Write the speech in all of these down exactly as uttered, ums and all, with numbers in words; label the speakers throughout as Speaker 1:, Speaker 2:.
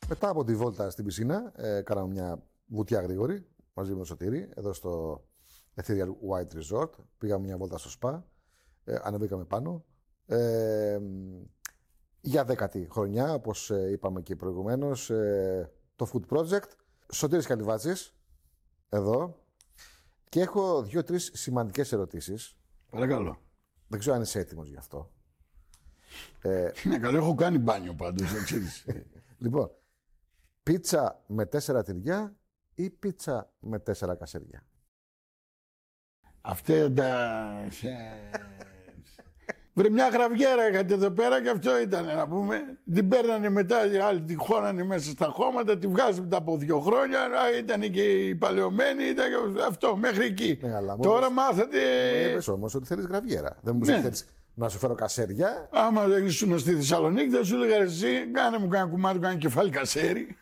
Speaker 1: Μετά από τη βόλτα στην πισίνα, ε, κάναμε μια βουτιά γρήγορη μαζί με τον Σωτήρη, εδώ στο Ethereal White Resort. Πήγαμε μια βόλτα στο σπα, ε, ανεβήκαμε πάνω. Ε, για δέκατη χρονιά, όπως ε, είπαμε και προηγουμένως, ε, το Food Project. Σωτήρης Καλυβάτσης, εδώ. Και έχω δύο-τρεις σημαντικές ερωτήσεις.
Speaker 2: Παρακαλώ.
Speaker 1: Δεν ξέρω αν είσαι έτοιμος γι' αυτό. Ε,
Speaker 2: Ναι, καλό, έχω κάνει μπάνιο πάντως, δεν ξέρεις.
Speaker 1: Λοιπόν, πίτσα με τέσσερα τυριά ή πίτσα με τέσσερα κασέρια?
Speaker 2: Αυτά τα... Βρε, μια γραβιέρα είχατε εδώ πέρα και αυτό ήταν, να πούμε. Την παίρνανε μετά, οι άλλοι τη χώνανε μέσα στα χώματα, τη βγάζουν μετά από δύο χρόνια. Ήταν και οι παλαιωμένοι, ήταν και αυτό, μέχρι εκεί.
Speaker 1: Ναι, αλλά
Speaker 2: τώρα
Speaker 1: όμως,
Speaker 2: μάθατε.
Speaker 1: Μου είπες όμως ότι θέλεις γραβιέρα. Δεν μου είπες
Speaker 2: Ναι.
Speaker 1: ότι θέλεις να σου φέρω κασέρια.
Speaker 2: Άμα δεν ήσουν στη Θεσσαλονίκη, θα σου έλεγα εσύ, κάνε μου κάνα κουμάτι, κάνε κεφάλι κασέρι.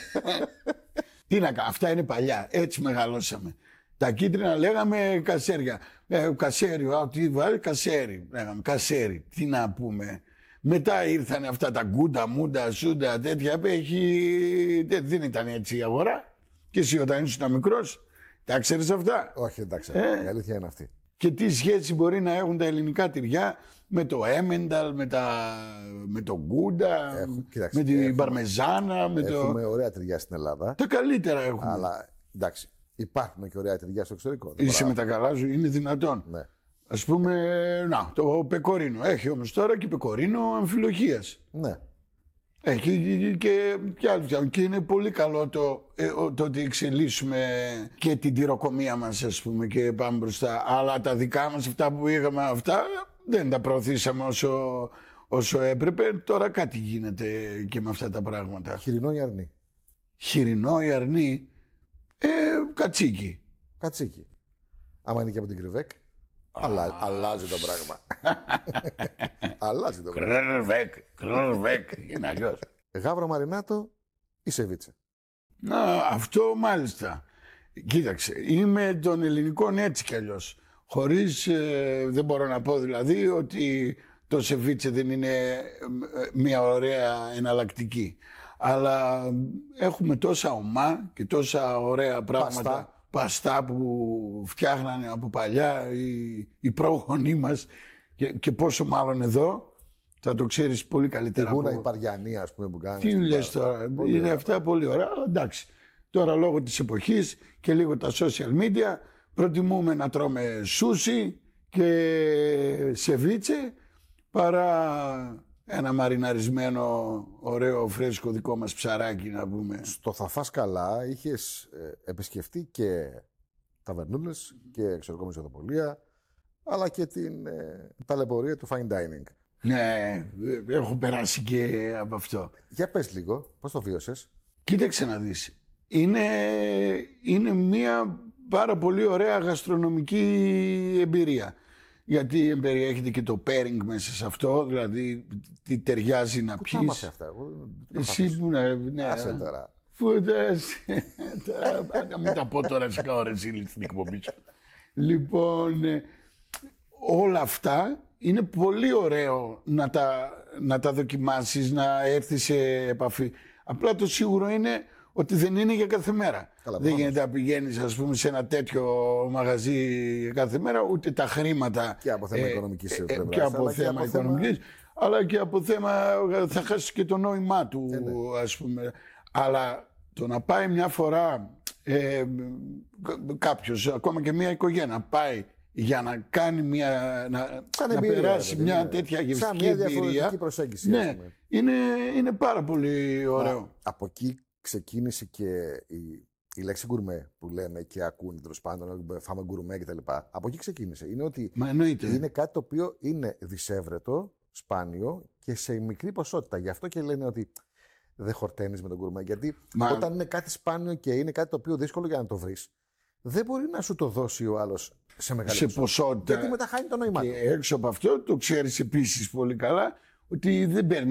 Speaker 2: Τι να κάνω, αυτά είναι παλιά, έτσι μεγαλώσαμε. Τα κίτρινα λέγαμε κασέρια. Ε, κασέρι, α, τι βάλει, κασέρι. Λέγαμε κασέρι. Τι να πούμε. Μετά ήρθαν αυτά τα γκούντα, μούντα, σούντα, τέτοια. Έχει... Δεν ήταν έτσι η αγορά. Και εσύ όταν ήσουν μικρός, τα ξέρεις αυτά.
Speaker 1: Όχι, εντάξει.
Speaker 2: Ε.
Speaker 1: Η αλήθεια είναι αυτή.
Speaker 2: Και τι σχέση μπορεί να έχουν τα ελληνικά τυριά με το Έμενταλ, με, τα... με το γκούντα,
Speaker 1: Έχω- κοίταξε,
Speaker 2: με την
Speaker 1: έχουμε-
Speaker 2: παρμεζάνα, με το...
Speaker 1: Έχουμε ωραία τυριά στην Ελλάδα.
Speaker 2: Τα καλύτερα έχουμε.
Speaker 1: Αλλά εντάξει, υπάρχουν και ωραία τυριά στο εξωτερικό.
Speaker 2: Είσαι με τα καλά σου, είναι δυνατόν.
Speaker 1: Ναι.
Speaker 2: Ας πούμε, να, το πεκορίνο. Έχει όμως τώρα και πεκορίνο αμφιλοχίας.
Speaker 1: Ναι.
Speaker 2: Έχει και, και άλλο. Και είναι πολύ καλό το, ε, το ότι εξελίσσουμε και την τυροκομεία μας, ας πούμε, και πάμε μπροστά. Αλλά τα δικά μας, αυτά που είχαμε, αυτά δεν τα προωθήσαμε όσο, όσο έπρεπε. Τώρα κάτι γίνεται και με αυτά τα πράγματα.
Speaker 1: Χοιρινό ή αρνί?
Speaker 2: Χοιρινό ή αρνί, ε, κατσίκι.
Speaker 1: Κατσίκι. Άμα είναι και από την Κρυβέκ, αλλα- αλλάζει το πράγμα. Αλλάζει το πράγμα.
Speaker 2: Κρρρβεκ, κρρρβεκ, είναι αλλιώς.
Speaker 1: Γάβρο μαρινάτο ή σεβίτσε?
Speaker 2: Να, αυτό μάλιστα. Κοίταξε, είμαι των ελληνικών έτσι κι αλλιώς. Χωρίς, ε, δεν μπορώ να πω δηλαδή ότι το σεβίτσε δεν είναι ε, μια ωραία εναλλακτική. Αλλά έχουμε τόσα ομά και τόσα ωραία πράγματα.
Speaker 1: Παστά.
Speaker 2: Παστά που φτιάχνανε από παλιά οι, οι πρόγονοί μας και, και πόσο μάλλον εδώ. Θα το ξέρεις πολύ καλύτερα.
Speaker 1: Γούνα
Speaker 2: από-
Speaker 1: η Παριανή, ας πούμε, που κάνει.
Speaker 2: Τι λες τώρα,
Speaker 1: Πολύ
Speaker 2: είναι
Speaker 1: ωραία.
Speaker 2: αυτά πολύ ωραία, αλλά εντάξει. Τώρα λόγω της εποχής και λίγο τα social media προτιμούμε να τρώμε σούσι και σεβίτσε παρά ένα μαριναρισμένο ωραίο φρέσκο δικό μας ψαράκι, να πούμε.
Speaker 1: Στο Θα Φας Καλά είχες ε, επισκεφτεί και ταβερνούλες και εξωτερικό μισοδοπολία, αλλά και την ε, ταλαιπωρία του fine dining.
Speaker 2: Ναι, έχω περάσει και από αυτό.
Speaker 1: Για πες λίγο, πώς το βίωσες?
Speaker 2: Κοίταξε να δεις. Είναι, είναι μια πάρα πολύ ωραία γαστρονομική εμπειρία. Γιατί περιέχεται και το pairing μέσα σε αυτό, δηλαδή τι ταιριάζει να
Speaker 1: Πού τα έμαθε
Speaker 2: πιείς.
Speaker 1: αυτά, εγώ δεν
Speaker 2: Εσύ που να... Ναι,
Speaker 1: Άσε τώρα.
Speaker 2: Πού δες, τώρα, να μην τα πω τώρα σε κάω ρε ζήλι στην εκπομπή σου. Λοιπόν, ε, όλα αυτά είναι πολύ ωραίο να τα, να τα δοκιμάσεις, να έρθεις σε επαφή. Απλά το σίγουρο είναι ότι δεν είναι για κάθε μέρα.
Speaker 1: Καλά,
Speaker 2: δεν
Speaker 1: προφανώς.
Speaker 2: γίνεται να πηγαίνεις, ας πούμε, σε ένα τέτοιο μαγαζί για κάθε μέρα, ούτε τα χρήματα.
Speaker 1: Και από θέμα οικονομικής πλευράς,
Speaker 2: Και από
Speaker 1: αλλά και
Speaker 2: θέμα
Speaker 1: από θέμα-
Speaker 2: οικονομικής, αλλά και από θέμα θα χάσεις και το νόημά του,
Speaker 1: Ε, ναι.
Speaker 2: ας πούμε. Αλλά το να πάει μια φορά ε, κάποιος, ακόμα και μια οικογένεια, πάει για να κάνει μια, να,
Speaker 1: Σαν
Speaker 2: να
Speaker 1: εμπειρία,
Speaker 2: περάσει
Speaker 1: ρε,
Speaker 2: μια
Speaker 1: παιδί,
Speaker 2: τέτοια
Speaker 1: σαν
Speaker 2: γευστική
Speaker 1: μια
Speaker 2: εμπειρία.
Speaker 1: διαφορετική προσέγγιση, ας
Speaker 2: Ναι,
Speaker 1: πούμε.
Speaker 2: είναι, είναι πάρα πολύ ωραίο.
Speaker 1: Από εκεί ξεκίνησε και η, η λέξη γκουρμέ που λέμε και ακούνε τέλος πάντων, φάμε γκουρμέ κτλ. Από εκεί ξεκίνησε. Είναι ότι
Speaker 2: Μα εννοείται.
Speaker 1: είναι κάτι το οποίο είναι δυσέβρετο, σπάνιο και σε μικρή ποσότητα. Γι' αυτό και λένε ότι δεν χορταίνεις με τον γκουρμέ. Γιατί
Speaker 2: Μα-
Speaker 1: όταν είναι κάτι σπάνιο και είναι κάτι το οποίο δύσκολο για να το βρεις, δεν μπορεί να σου το δώσει ο άλλος σε μεγάλη
Speaker 2: σε
Speaker 1: ποσότητα.
Speaker 2: ποσότητα.
Speaker 1: Γιατί μετά χάνει το νόημα
Speaker 2: Και
Speaker 1: του.
Speaker 2: έξω από αυτό το ξέρεις επίσης πολύ καλά ότι δεν παίρνει